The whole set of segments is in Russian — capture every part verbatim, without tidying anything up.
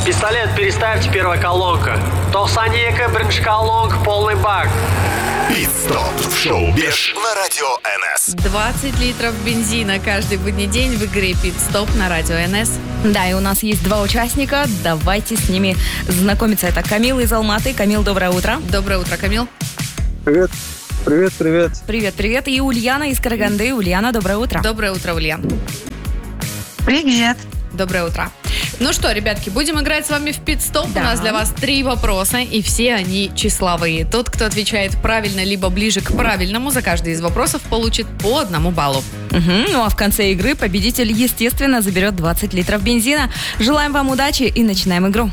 Пистолет переставьте, первая колонка. Толсанека, бринж колонка, полный бак. Пит-стоп в шоу Беш на радио эн эс. двадцать литров бензина каждый будний день в игре Пит-стоп на радио эн эс. Да, и у нас есть два участника. Давайте с ними знакомиться. Это Камил из Алматы. Камил, доброе утро. Доброе утро, Камил. Привет. Привет, привет. Привет, привет. И Ульяна из Караганды. Ульяна, доброе утро. Доброе утро, Ульян. Привет. Доброе утро. Ну что, ребятки, будем играть с вами в Пит-стоп. Да. У нас для вас три вопроса, и все они числовые. Тот, кто отвечает правильно, либо ближе к правильному, за каждый из вопросов получит по одному баллу. Угу. Ну а в конце игры победитель, естественно, заберет двадцать литров бензина. Желаем вам удачи и начинаем игру.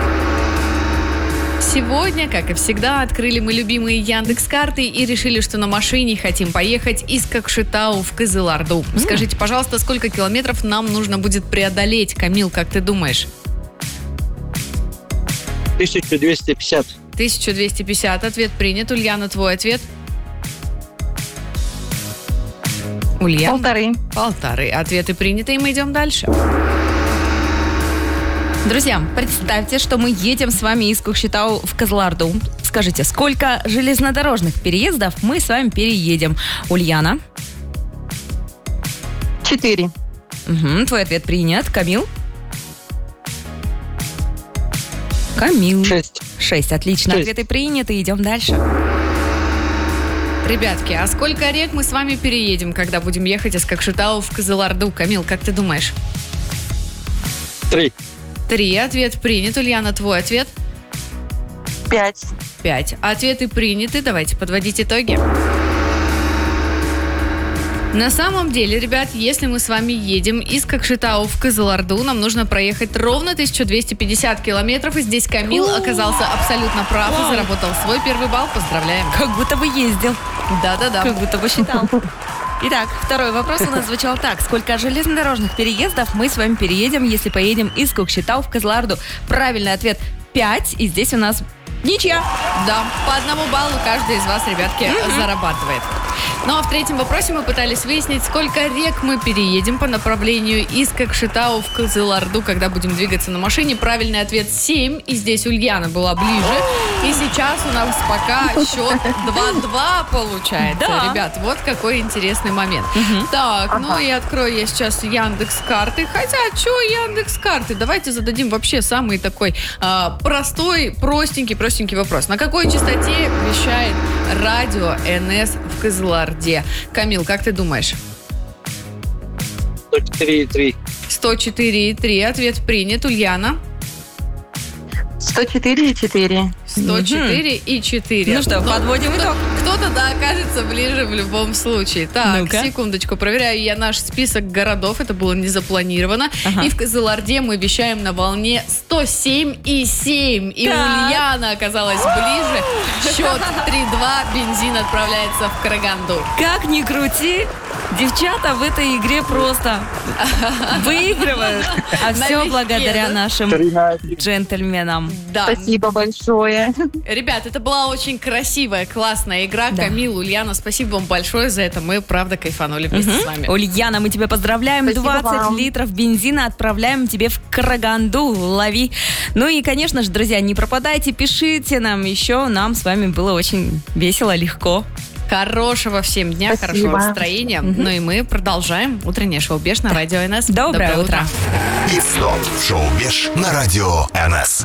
Сегодня, как и всегда, открыли мы любимые Яндекс.Карты и решили, что на машине хотим поехать из Кокшетау в Кызылорду. Mm. Скажите, пожалуйста, сколько километров нам нужно будет преодолеть? Камил, как ты думаешь? тысяча двести пятьдесят. тысяча двести пятьдесят. Ответ принят. Ульяна, твой ответ? Ульяна? Полторы. Полторы. Ответы приняты, и мы идем дальше. Друзья, представьте, что мы едем с вами из Кокшетау в Кызылорду. Скажите, сколько железнодорожных переездов мы с вами переедем? Ульяна? Четыре. Угу, твой ответ принят. Камил? Камил. Шесть. Шесть, отлично. Шесть. Ответы приняты, идем дальше. Ребятки, а сколько рек мы с вами переедем, когда будем ехать из Кокшетау в Кызылорду? Камил, как ты думаешь? Три. Три. Ответ принят. Ульяна, твой ответ? Пять. Пять. Ответы приняты. Давайте подводить итоги. На самом деле, ребят, если мы с вами едем из Кокшетау в Кызылорду, нам нужно проехать ровно тысяча двести пятьдесят километров. И здесь Камил оказался абсолютно прав и заработал свой первый балл. Поздравляем. Как будто бы ездил. Да-да-да. Как будто бы считал. Итак, второй вопрос у нас звучал так. Сколько железнодорожных переездов мы с вами переедем, если поедем из Кокшетау в Кызылорду? Правильный ответ пять. И здесь у нас ничья. Да, по одному баллу каждый из вас, ребятки, зарабатывает. Ну а в третьем вопросе мы пытались выяснить, сколько рек мы переедем по направлению из Кокшетау в Кызылорду, когда будем двигаться на машине. Правильный ответ семь. И здесь Ульяна была ближе. И сейчас у нас пока счет два-два получается. Да. Ребят, вот какой интересный момент. Так, ну и открою я сейчас Яндекс.Карты. Хотя, что Яндекс.Карты? Давайте зададим вообще самый такой а, простой, простенький, простенький вопрос. На какой частоте вещает радио эн эс в Кызылорде? Камил, как ты думаешь? сто четыре и три. сто четыре и три. Ответ принят. Ульяна? Сто четыре и четыре. сто четыре и четыре. Ну что, Но подводим кто- итог. Кто-то, да, окажется ближе в любом случае. Так, Ну-ка. секундочку, проверяю я наш список городов. Это было не запланировано. Ага. И в Кызылорде мы вещаем на волне сто семь и семь. И Так. Ульяна оказалась ближе. Счет три-два. Бензин отправляется в Караганду. Как ни крути, девчата в этой игре просто выигрывают. А все Налегке, благодаря да? нашим Три на один. джентльменам. Да. Спасибо большое. Ребят, это была очень красивая, классная игра. Да. Камил, Ульяна, спасибо вам большое за это. Мы, правда, кайфанули вместе с вами. Ульяна, мы тебя поздравляем. Спасибо двадцать вам. литров бензина отправляем тебе в Караганду. Лови. Ну и, конечно же, друзья, не пропадайте, пишите нам еще. Нам с вами было очень весело, легко. Хорошего всем дня, Спасибо. хорошего настроения. Ну и мы продолжаем утреннее шоу Беш на радио эн эс. Доброе утро. Пит-стоп в шоу Беш на радио эн эс.